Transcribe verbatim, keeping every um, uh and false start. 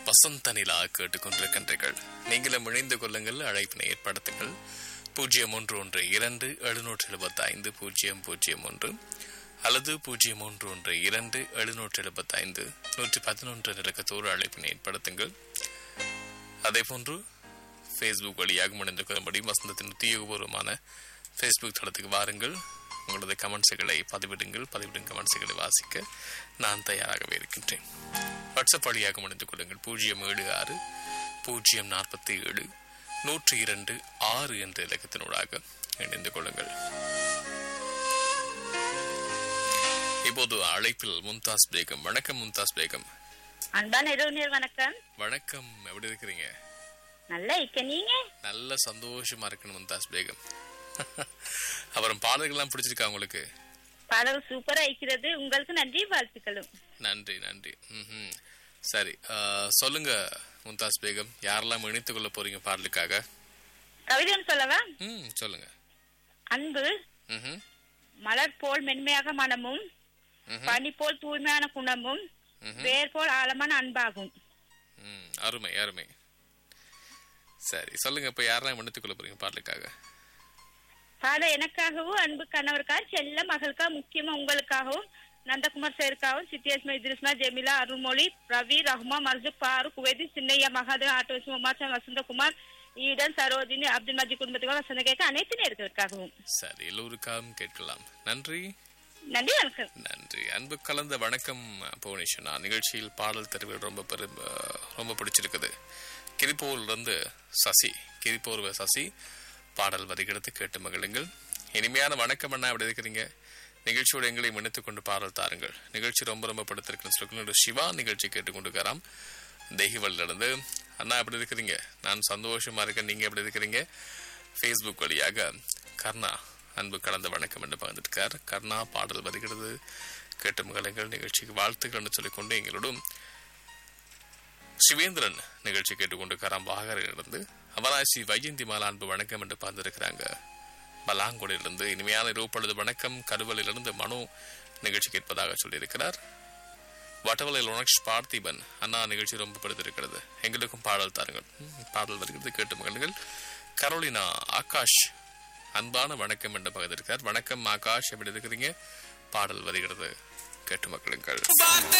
வசந்த நிலா கேட்டுக்கொண்டிருக்கின்றீர்கள். நீங்களும் இணைந்து கொள்ளுங்கள். அழைப்பினை ஏற்படுத்துங்கள். பூஜ்ஜியம் ஒன்று ஒன்று இரண்டு எழுநூற்றி எழுபத்தி ஐந்து பூஜ்ஜியம் பூஜ்ஜியம் ஒன்று அல்லது பூஜ்ஜியம் ஒன்று ஒன்று இரண்டு எழுநூற்றி எழுபத்தி ஐந்து நூற்றி பதினொன்று இலக்கத்தோடு அழைப்பினை ஏற்படுத்துங்கள். அதே போன்று ஃபேஸ்புக் வழியாக முடிந்து கொள்ளும்படி வசந்தத்தின் உத்தியோகபூர்வமான ஃபேஸ்புக் தளத்துக்கு வாருங்கள். உங்களது கமெண்ட்ஸுகளை பதிவிடுங்கள். பதிவிடும் கமெண்ட்ஸுகளை வாசிக்க நான் தயாராகவே இருக்கின்றேன். வாட்ஸ்அப் வழியாக முடிந்து கொள்ளுங்கள். பூஜ்ஜியம் ஏழு ஆறு பூஜ்ஜியம் நாற்பத்தி ஏழு நூற்றி இரண்டு ஆறு என்ற இலக்கத்தினூடாக இணைந்து கொள்ளுங்கள். இப்போது அழைப்பில் மும்தாஸ் பேகம். வணக்கம் மும்தாஸ் பேகம். அன்பான இரவு வணக்கம். வணக்கம், எப்படி இருக்கிறீங்க? நல்லா இருக்க, நீங்க? நல்ல சந்தோஷமா இருக்கணும் மும்தாஸ் பேகம். அப்புறம் பாடல்கள்லாம் பிடிச்சிருக்கா உங்களுக்கு? பாடல் சூப்பரா இருக்கிறது. உங்களுக்கு நன்றி, வாழ்த்துக்களும். நன்றி நன்றி. ம் சரி, சொல்லுங்க மும்தாஸ் பேகம், யாரெல்லாம் இணைத்துக் கொள்ள போறீங்க பாடலுக்காக? கவிதைன்னு சொல்லவா? ம் சொல்லுங்க. அன்பு மலர் போல் மென்மையாக மனமும், பனி போல் தூய்மையான குணமும், வேர் போல் ஆழமான அன்பாகும். அருமை அருமை. சரி சொல்லுங்க, இப்ப யாரெல்லாம் இணைத்துக் கொள்ள போறீங்க பாடலுக்காக? பாட எனக்காகவும், அன்பு கணவருக்காக, செல்ல மகளுக்கா, முக்கியமா உங்களுக்காகவும், நந்தகுமார் சேருக்காகவும், சித்தியஸ்மா, இத்ரிஸ்மா, ஜெமிலா, அருள்மொழி, ரவி, ரஹ்மா, மர்ஜு, பாரு, குவேதி, சின்னையா, மகாதேவ், ஆட்டோசி, உமாச்சா, வசந்தகுமார், ஈடன், சரோஜினி, அப்துல் மஜி குடும்பத்துக்காக வசந்த கேட்க அனைத்து நேர்களுக்காகவும். சரி, எல்லோருக்காகவும் கேட்கலாம். நன்றி நன்றி, வணக்கம். நன்றி. அன்பு கலந்த வணக்கம் புவனேஸ்வரா. நிகழ்ச்சியில் பாடல் தெரிவில் ரொம்ப பெரும் ரொம்ப பிடிச்சிருக்குது. கிரிப்போர்ல இருந்து சசி, கிரிப்போர் சசி பாடல் வரிகிறது, கேட்டு மகிழுங்கள். இனிமையான வணக்கம் அண்ணா, எப்படி இருக்கிறீங்க? நிகழ்ச்சியோடு எங்களையும் இணைத்துக் கொண்டு பாடல் தாருங்கள். நிகழ்ச்சி ரொம்ப ரொம்ப படுத்திருக்கிறேன். சிவா நிகழ்ச்சி கேட்டுக்கொண்டிருக்காராம் தெஹிவல்ல இருந்து. அண்ணா எப்படி இருக்கிறீங்க? நான் சந்தோஷமா இருக்கேன், நீங்க எப்படி இருக்கிறீங்க? ஃபேஸ்புக் வழியாக கர்ணா அன்பு கலந்த வணக்கம் என்று பகிர்ந்திருக்கார். கர்ணா பாடல் வருகிறது, கேட்டு மகிழுங்கள். நிகழ்ச்சிக்கு வாழ்த்துக்கள் என்று சொல்லிக்கொண்டு எங்களோடும் சிவேந்திரன் நிகழ்ச்சி கேட்டுக்கொண்டிருக்காராம் வாகரிலிருந்து. அவராசி வைஜந்தி மாலா அன்பு வணக்கம் என்று பார்த்திருக்கிறாங்க பலாங்குடியிலிருந்து. இனிமையான இரவு பொழுது வணக்கம். கருவலிலிருந்து மனோ நிகழ்ச்சி கேட்பதாக சொல்லியிருக்கிறார். வட்டவலையில் உனக்ஷ் பார்த்திபன், அண்ணா நிகழ்ச்சி ரொம்ப படுத்திருக்கிறது, எங்களுக்கும் பாடல் தாருங்கள். பாடல் வருகிறது, கேட்டு மகிழுங்கள். கரோலினா ஆகாஷ் அன்பான வணக்கம் என்று பகிர்ந்திருக்கிறார். வணக்கம் ஆகாஷ், எப்படி இருக்கிறீங்க? பாடல் வருகிறது, கேட்டு மகிழுங்கள்.